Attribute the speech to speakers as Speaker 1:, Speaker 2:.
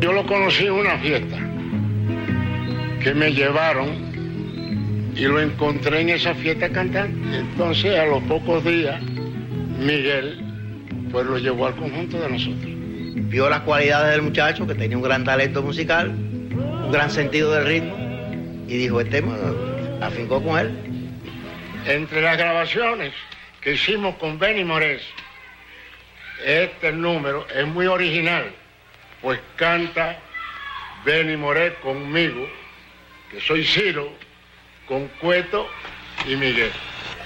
Speaker 1: Yo lo conocí en una fiesta que me llevaron y lo encontré en esa fiesta cantando. Entonces, a los pocos días, Miguel pues lo llevó al conjunto de nosotros.
Speaker 2: Vio las cualidades del muchacho, que tenía un gran talento musical, un gran sentido del ritmo, y dijo, afincó con él.
Speaker 1: Entre las grabaciones que hicimos con Benny Moré, este número es muy original, pues canta Benny Moré conmigo, que soy Ciro, con Cueto y Miguel.